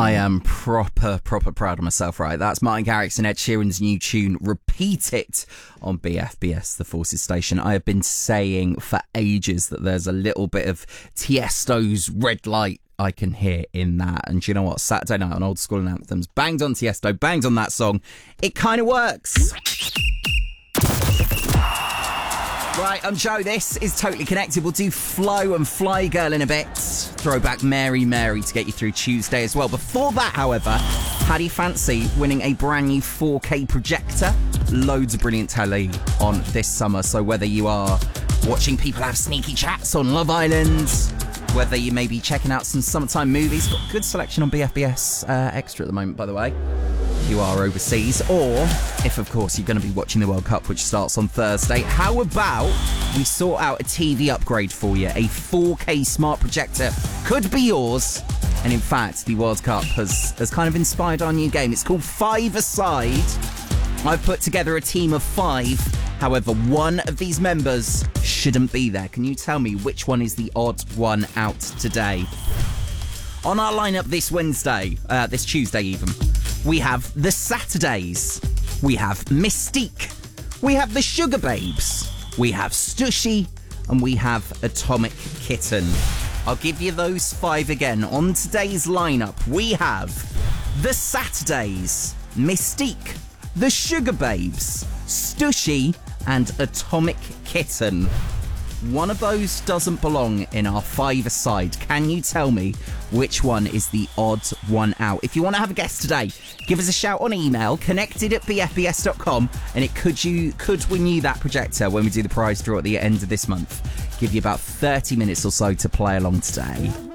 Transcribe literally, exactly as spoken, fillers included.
I am proper, proper proud of myself, right? That's Martin Garrix and Ed Sheeran's new tune, Repeat It, on B F B S, the Forces station. I have been saying for ages that there's a little bit of Tiesto's Red Light I can hear in that. And do you know what? Saturday night on Old School and Anthems, banged on Tiesto, banged on that song. It kind of works. Right, I'm Joe. This is Totally Connected. We'll do Flo and Fly Girl in a bit. Throwback Mary Mary to get you through Tuesday as well. Before that, however, how do you fancy winning a brand new four K projector? Loads of brilliant telly on this summer. So whether you are watching people have sneaky chats on Love Island, whether you may be checking out some summertime movies, got a good selection on B F B S uh, Extra at the moment, by the way, if you are overseas, or if, of course, you're going to be watching the World Cup, which starts on Thursday, how about we sort out a T V upgrade for you? A four K smart projector could be yours. And in fact, the World Cup has, has kind of inspired our new game. It's called Five-A-Side. I've put together a team of five. However, one of these members shouldn't be there. Can you tell me which one is the odd one out today? On our lineup this Wednesday, uh, this Tuesday even, we have the Saturdays, we have Mystique, we have the Sugar Babes, we have Stushy, and we have Atomic Kitten. I'll give you those five again. On today's lineup, we have the Saturdays, Mystique, the Sugar Babes, Stushy, and Atomic Kitten. One of those doesn't belong in our five-a-side. Can you tell me which one is the odd one out? If you want to have a guess today, give us a shout on email, connected at b f b s dot com, and it could you could win you that projector when we do the prize draw at the end of this month. Give you about thirty minutes or so to play along today.